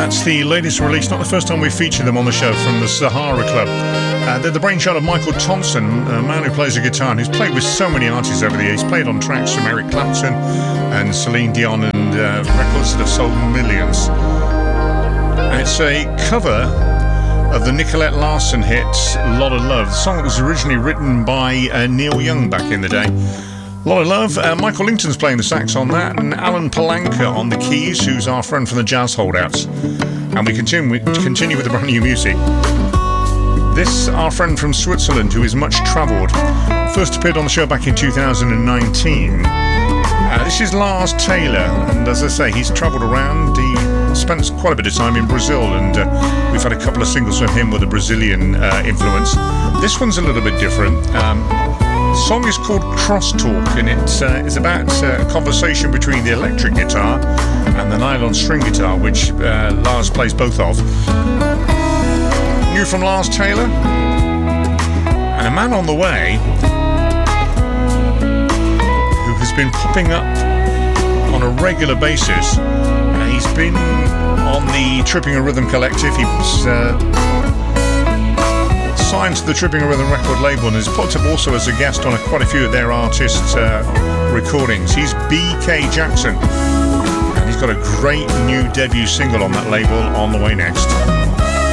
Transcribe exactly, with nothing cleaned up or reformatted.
That's the latest release, not the first time we featured them on the show, from the Sahara Club. Uh, they're the brainchild of Michael Thompson, a man who plays the guitar and who's played with so many artists over the years. He's played on tracks from Eric Clapton and Celine Dion and uh, records that have sold millions. And it's a cover of the Nicolette Larson hit Lot of Love, the song that was originally written by uh, Neil Young back in the day. Lot of Love. Uh, Michael Lington's playing the sax on that, and Alan Palanca on the keys, who's our friend from the Jazz Holdouts. And we continue, we continue with the brand new music. This, our friend from Switzerland, who is much travelled, first appeared on the show back in two thousand nineteen. Uh, this is Lars Taylor, and as I say, he's travelled around. He spent quite a bit of time in Brazil, and uh, we've had a couple of singles from him with a Brazilian uh, influence. This one's a little bit different. Um, The song is called Crosstalk, and it uh, is about uh, a conversation between the electric guitar and the nylon string guitar, which uh, Lars plays both of. New from Lars Taylor, and a man on the way who has been popping up on a regular basis. Uh, he's been on the Tripping and Rhythm Collective. He's uh, signed to the Tripping and Rhythm record label and has popped up also as a guest on a, quite a few of their artists' uh, recordings. He's B K Jackson, and he's got a great new debut single on that label on the way next.